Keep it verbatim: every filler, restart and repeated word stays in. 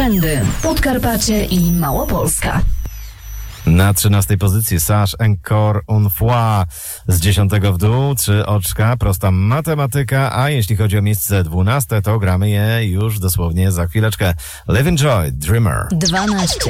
Trendy, Podkarpacie i Małopolska. Na trzynastej pozycji Sash Encore Une Fois z dziesiątego w dół, trzy oczka, prosta matematyka, a jeśli chodzi o miejsce dwunaste, to gramy je już dosłownie za chwileczkę. Live Enjoy, Dreamer. dwanaście.